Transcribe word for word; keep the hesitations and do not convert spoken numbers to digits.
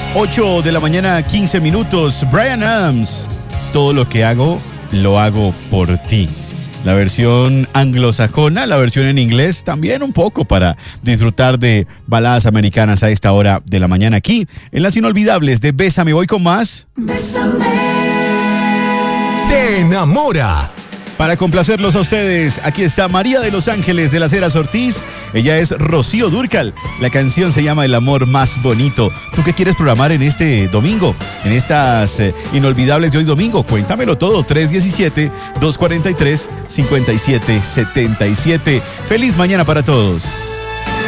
ocho de la mañana, quince minutos. Bryan Adams. Todo lo que hago, lo hago por ti. La versión anglosajona, la versión en inglés, también un poco para disfrutar de baladas americanas a esta hora de la mañana aquí, en las inolvidables de Bésame. Voy con más. Bésame. Te enamora. Para complacerlos a ustedes, aquí está María de Los Ángeles de las Heras Ortiz. Ella es Rocío Dúrcal. La canción se llama El Amor Más Bonito. ¿Tú qué quieres programar en este domingo? En estas eh, inolvidables de hoy domingo. Cuéntamelo todo. tres uno siete, dos cuatro tres, cinco siete siete siete. Feliz mañana para todos.